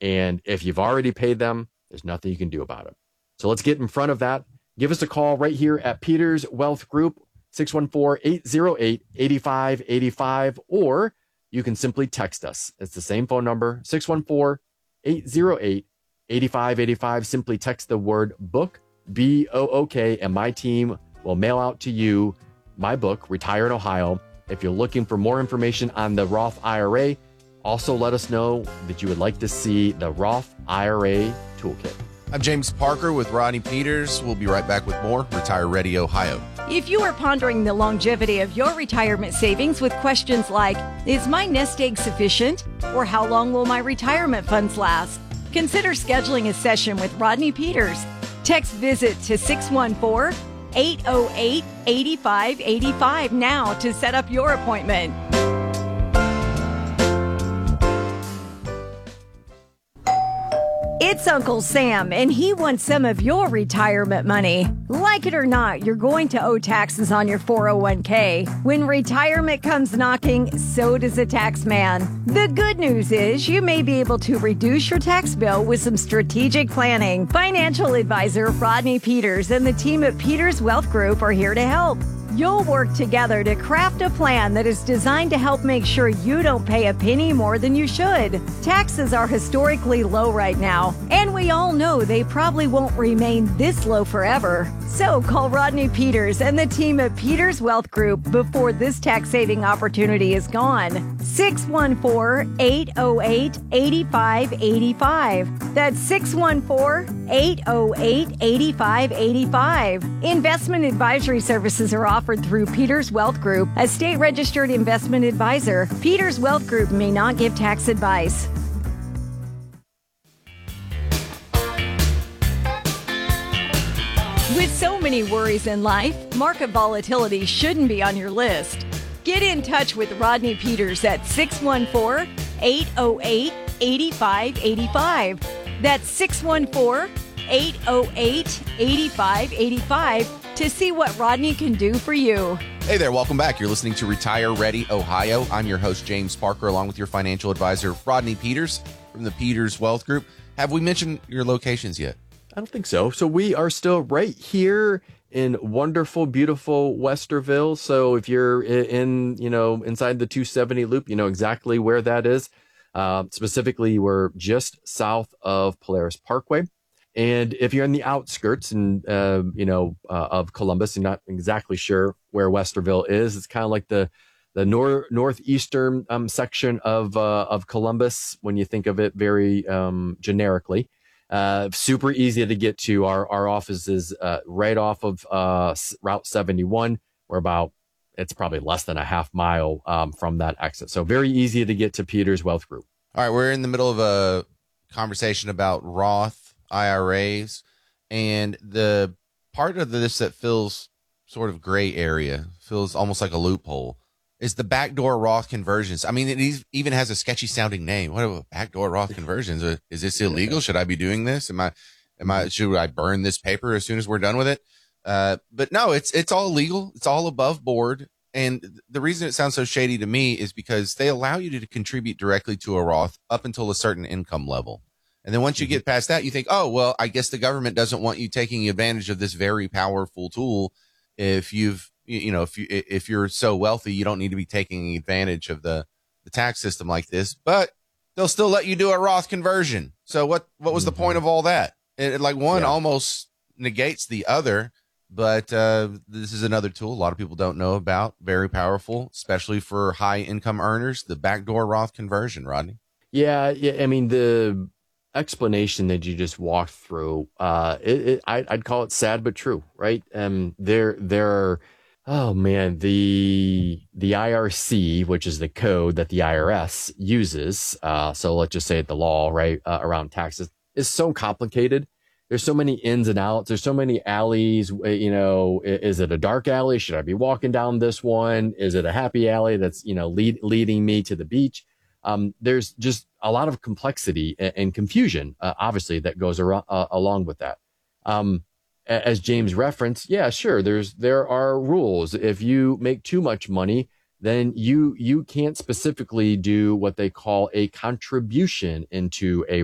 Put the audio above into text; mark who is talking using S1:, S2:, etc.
S1: And if you've already paid them, there's nothing you can do about it. So let's get in front of that. Give us a call right here at Peters Wealth Group, 614-808-8585, or you can simply text us. It's the same phone number, 614-808-8585. Simply text the word book, B-O-O-K, and my team will mail out to you my book, Retire in Ohio. If you're looking for more information on the Roth IRA, also let us know that you would like to see the Roth IRA Toolkit.
S2: I'm James Parker with Rodney Peters. We'll be right back with more Retire Ready Ohio.
S3: If you are pondering the longevity of your retirement savings with questions like, is my nest egg sufficient? Or how long will my retirement funds last? Consider scheduling a session with Rodney Peters. Text VISIT to 614-808-8585 now to set up your appointment. It's Uncle Sam, and he wants some of your retirement money. Like it or not, you're going to owe taxes on your 401k. When retirement comes knocking, so does a tax man. The good news is you may be able to reduce your tax bill with some strategic planning. Financial advisor Rodney Peters and the team at Peters Wealth Group are here to help. You'll work together to craft a plan that is designed to help make sure you don't pay a penny more than you should. Taxes are historically low right now, and we all know they probably won't remain this low forever. So call Rodney Peters and the team at Peters Wealth Group before this tax-saving opportunity is gone. 614-808-8585. That's 614-808-8585. Investment advisory services are offered through Peters Wealth Group, a state-registered investment advisor. Peters Wealth Group may not give tax advice. With so many worries in life, market volatility shouldn't be on your list. Get in touch with Rodney Peters at 614-808-8585. That's 614-808-8585 to see what Rodney can do for you.
S2: Hey there, welcome back. You're listening to Retire Ready Ohio. I'm your host, James Parker, along with your financial advisor, Rodney Peters from the Peters Wealth Group. Have we mentioned your locations yet?
S1: I don't think so. So we are still right here in wonderful, beautiful Westerville. So if you're inside the 270 loop, you know exactly where that is. Specifically, we're just south of Polaris Parkway. And if you're in the outskirts of Columbus and not exactly sure where Westerville is, it's kind of like the northeastern section of Columbus when you think of it very generically. Super easy to get to. Our office is right off of Route 71. It's probably less than a half mile from that exit. So very easy to get to Peters Wealth Group.
S2: All right, we're in the middle of a conversation about Roth IRAs, and the part of this that feels sort of gray area, feels almost like a loophole, is the backdoor Roth conversions. I mean, it even has a sketchy sounding name. What are backdoor Roth conversions? Is this illegal? Should I be doing this? Should I burn this paper as soon as we're done with it? But no, it's all legal. It's all above board. And the reason it sounds so shady to me is because they allow you to contribute directly to a Roth up until a certain income level. And then once you get past that, you think, oh, well, I guess the government doesn't want you taking advantage of this very powerful tool. If if you're so wealthy, you don't need to be taking advantage of the tax system like this, but they'll still let you do a Roth conversion. So what was the point of all that? One almost negates the other, but this is another tool a lot of people don't know about. Very powerful, especially for high income earners, the backdoor Roth conversion, Rodney.
S1: Yeah. I mean, the explanation that you just walked through, I'd call it sad but true, right? There are, oh man, the IRC, which is the code that the IRS uses, so let's just say the law, right, around taxes, is so complicated. There's so many ins and outs. There's so many alleys. Is it a dark alley? Should I be walking down this one? Is it a happy alley that's leading me to the beach? There's just a lot of complexity and confusion, obviously, that goes along with that. As James referenced, yeah, sure, there are rules. If you make too much money, then you can't specifically do what they call a contribution into a